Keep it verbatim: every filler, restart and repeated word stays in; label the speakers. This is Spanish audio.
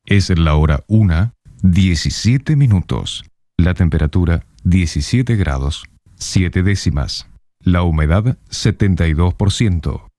Speaker 1: Es la hora una, diecisiete minutos. La temperatura diecisiete grados, siete décimas. La humedad setenta y dos por ciento.